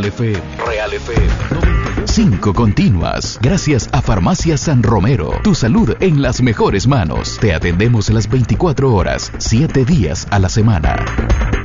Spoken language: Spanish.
Real FM. Real FM. 5 continuas. Gracias a Farmacia San Romero. Tu salud en las mejores manos. Te atendemos las 24 horas, 7 días a la semana.